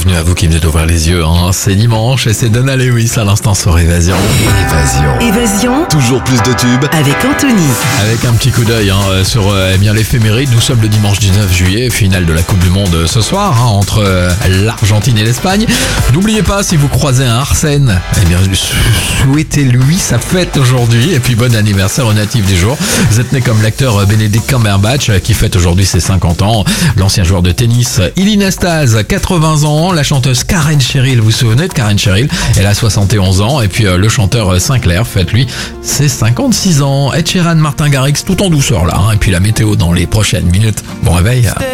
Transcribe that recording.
bienvenue à vous qui venez d'ouvrir les yeux. C'est dimanche et c'est Donna Lewis à l'instant sur Évasion. Évasion. Toujours plus de tubes. Avec Anthony. Avec un petit coup d'œil sur l'éphéméride. Nous sommes le dimanche 19 juillet, finale de la Coupe du Monde ce soir entre l'Argentine et l'Espagne. N'oubliez pas, si vous croisez un Arsène, eh bien souhaitez-lui sa fête aujourd'hui. Et puis bon anniversaire au natif du jour. Vous êtes né comme l'acteur Benedict Cumberbatch qui fête aujourd'hui ses 50 ans. L'ancien joueur de tennis Ilie Nastase, 80 ans. La chanteuse Karen Cheryl, vous vous souvenez de Karen Cheryl? Elle a 71 ans. Et puis le chanteur Sinclair fête lui ses 56 ans. Ed Sheeran, Martin Garrix, tout en douceur là. Et puis la météo dans les prochaines minutes. Bon réveil.